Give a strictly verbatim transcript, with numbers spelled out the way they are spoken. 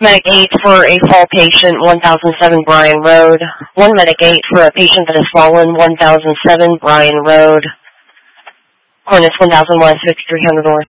Medic eight for a fall patient, one thousand seven Bryan Road. One Medic eight for a patient that has fallen, one thousand seven Bryan Road. Coordinates one thousand one, fifty-three hundred North.